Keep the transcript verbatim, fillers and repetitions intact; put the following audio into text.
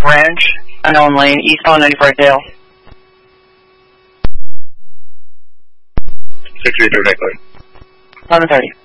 Ranch, unknown lane, eastbound ninety-four Dale. six three three, next line. eleven thirty.